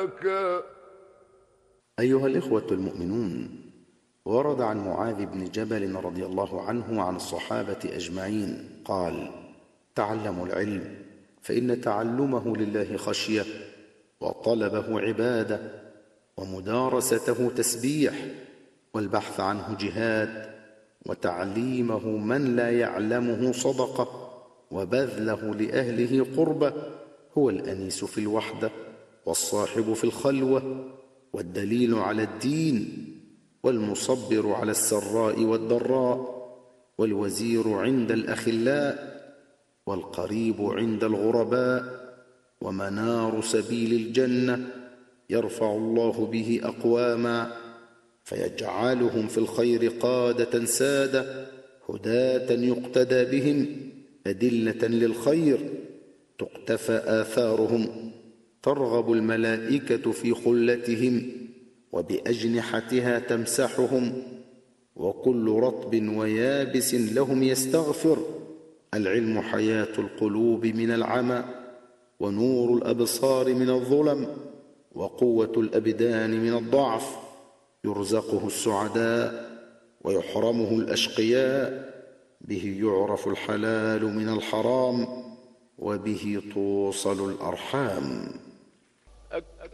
أيها الإخوة المؤمنون، ورد عن معاذ بن جبل رضي الله عنه وعن الصحابة أجمعين قال: تعلموا العلم، فإن تعلمه لله خشية، وطلبه عبادة، ومدارسته تسبيح، والبحث عنه جهاد، وتعليمه من لا يعلمه صدقة، وبذله لأهله قربة. هو الأنيس في الوحدة، والصاحب في الخلوة، والدليل على الدين، والمصبر على السراء والضراء، والوزير عند الأخلاء، والقريب عند الغرباء، ومنار سبيل الجنة، يرفع الله به أقواما فيجعلهم في الخير قادة سادة، هداة يقتدى بهم، أدلة للخير تقتفى آثارهم، ترغب الملائكة في خلتهم، وبأجنحتها تمسحهم، وكل رطب ويابس لهم يستغفر. العلم حياة القلوب من العمى، ونور الأبصار من الظلم، وقوة الأبدان من الضعف. يرزقه السعداء ويحرمه الأشقياء، به يعرف الحلال من الحرام، وبه توصل الأرحام.